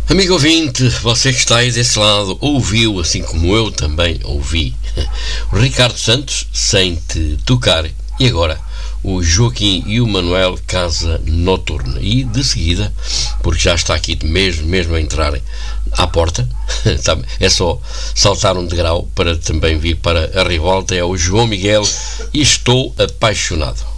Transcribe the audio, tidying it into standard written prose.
Amigo ouvinte, você que está aí desse lado ouviu, assim como eu também ouvi, o Ricardo Santos, Sem Te Tocar, e agora o Joaquim e o Manuel, Casa Noturna. E de seguida, porque já está aqui mesmo a entrarem à porta, é só saltar um degrau para também vir para a revolta, é o João Miguel e Estou Apaixonado.